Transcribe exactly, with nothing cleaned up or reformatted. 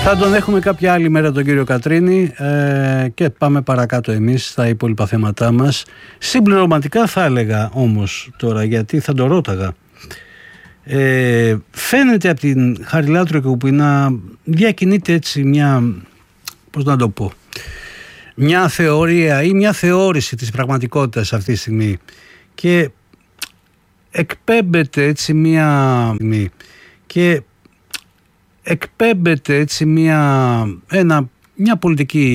Θα τον έχουμε κάποια άλλη μέρα τον κύριο Κατρίνη ε, και πάμε παρακάτω εμείς στα υπόλοιπα θέματά μας. Συμπληρωματικά θα έλεγα όμως τώρα, γιατί θα το ρώταγα. Ε, φαίνεται από την Χαριλάτρου που να διακινείται έτσι μια, πώς να το πω, μια θεωρία ή μια θεώρηση της πραγματικότητας αυτή τη στιγμή και εκπέμπεται έτσι μια και εκπέμπεται έτσι μια, ένα, μια πολιτική